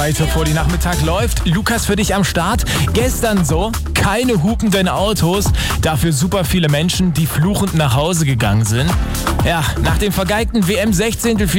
weiter vor die Nachmittag läuft. Lukas für dich am Start. Gestern so, keine hupenden Autos, dafür super viele Menschen, die fluchend nach Hause gegangen sind. Ja, nach dem vergeigten WM-16.